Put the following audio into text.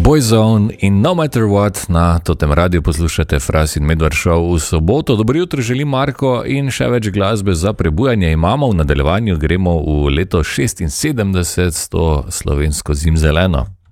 Boyzone in No Matter What na Totem Radiu poslušate Fras in Medvard Show v soboto. Dobro jutro, želim Marko in še več glasbe za prebujanje imamo. V nadaljevanju gremo v leto 76 s to slovensko zimzeleno.